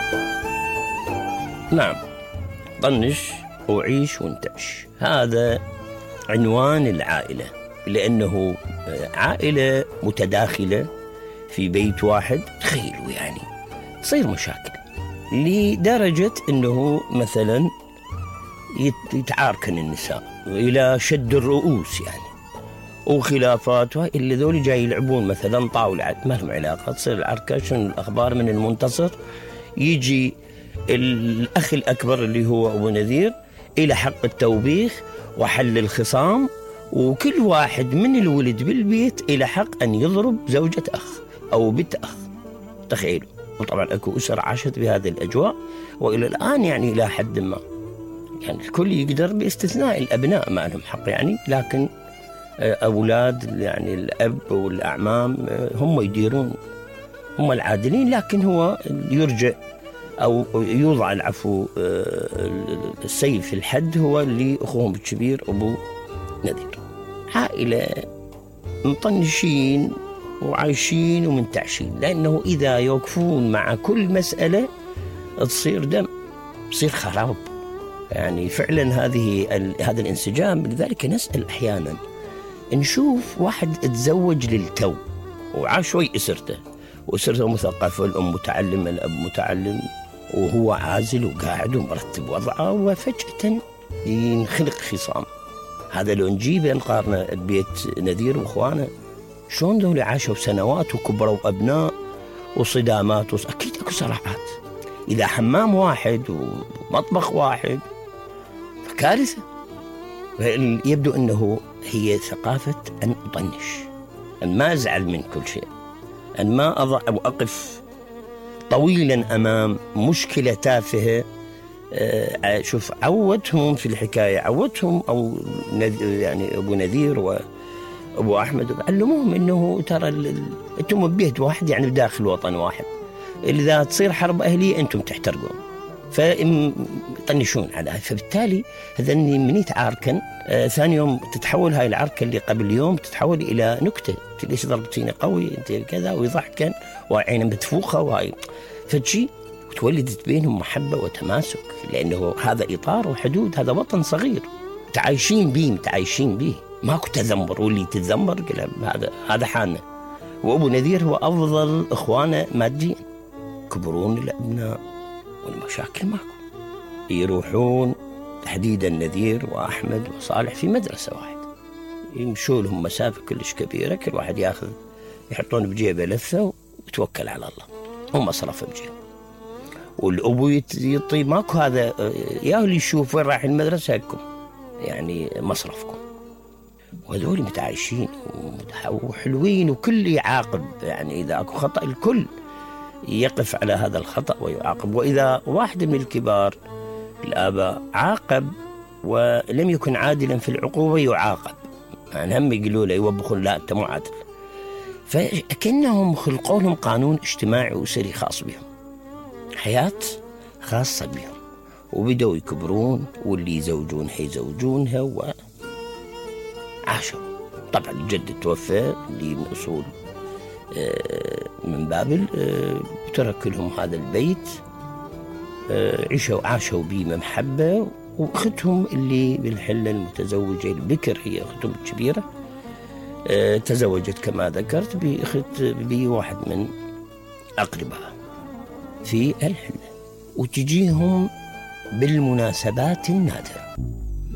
نعم، طنش وعيش وانتعش، هذا عنوان العائلة، لأنه عائلة متداخلة في بيت واحد. تخيلوا يعني تصير مشاكل لدرجة أنه مثلا يتعاركن النساء إلى شد الرؤوس يعني، وخلافات، اللي ذول جاي يلعبون مثلا طاولة ما لهم علاقة، تصير العركة. شنو الأخبار من المنتصر؟ يجي الأخ الأكبر اللي هو أبو نذير إلى حق التوبيخ وحل الخصام، وكل واحد من الولد بالبيت إلى حق أن يضرب زوجة أخ أو بنت أخ. تخيلوا. وطبعا أكو أسر عاشت بهذه الأجواء وإلى الآن يعني إلى حد ما يعني الكل يقدر، باستثناء الأبناء ما لهم حق يعني، لكن أولاد يعني الأب والأعمام هم يديرون، هم العادلين. لكن هو يرجع أو يوضع العفو السيف الحد هو اللي أخوهم الكبير أبو نذير. عائلة مطنشين وعايشين ومنتعشين، لأنه إذا يوقفون مع كل مسألة تصير دم، تصير خراب يعني. فعلا هذا الانسجام. لذلك نسأل أحيانا، نشوف واحد تزوج للتو وعاش شوي وأسرته مثقفة، الأم متعلمة، الأب متعلم، وهو عازل وقاعد ومرتب وضعه، وفجأة ينخلق خصام. هذا لو نجيبه نقارنه ببيت نذير وإخوانه، شلون ذولي عاشوا سنوات وكبروا أبناء وصدامات أكيد أكو صراعات. إذا حمام واحد ومطبخ واحد فكارثة. يبدو أنه هي ثقافة أن أطنش، أن ما أزعل من كل شيء، أن ما أضع أو أقف طويلا أمام مشكلة تافهة. شوف عودتهم في الحكاية، عودتهم أو يعني أبو نذير وأبو أحمد علموهم أنه ترى أنتم ببيت واحد يعني بداخل وطن واحد، إذا تصير حرب أهلية أنتم تحترقون، فيطنشون على هذا. فبالتالي هذني من يتعاركن ثاني يوم تتحول هاي العركة اللي قبل يوم تتحول إلى نكتة، ليش ضربتيني قوي أنت كذا، ويضحكن وعينه متفوخة، وهاي فجي وتولدت بينهم محبة وتماسك، لأنه هذا إطار وحدود، هذا وطن صغير متعايشين به، ماكو تذمر، واللي تتذمر هذا حالنا. وأبو نذير هو أفضل إخوانه ماديا، كبرون الأبناء والمشاكل ماكو، يروحون تحديدا نذير وأحمد وصالح في مدرسة واحدة، يمشوا لهم مسافة كلش كبيرة، كل واحد يحطون بجيبه لفة ويتوكل على الله، ومصرفه بجيبه، والأبو يطي ماكو هذا يا اللي يشوف وين رايح المدرسة هكم يعني مصرفكم. وهذول متعايشين وحلوين، وكل يعاقب يعني، إذا أكو خطأ الكل يقف على هذا الخطأ ويعاقب. وإذا واحد من الكبار الآباء عاقب ولم يكن عادلا في العقوبة يعاقب، يعني هم يقولوا له يوبخون لا أنت مو عادل، فكأنهم خلقوا لهم قانون اجتماعي وأسري خاص بهم، حياة خاصة بهم، وبدأوا يكبرون، واللي يزوجونها يزوجونها وعاشوا. طبعا الجد توفى اللي من أصول من بابل، ترك لهم هذا البيت، عاشوا به محبة. وأختهم اللي بالحلة المتزوجة البكر، هي أختهم الكبيرة، تزوجت كما ذكرت بواحد من أقربها في الحلة، وتجيهم بالمناسبات النادرة.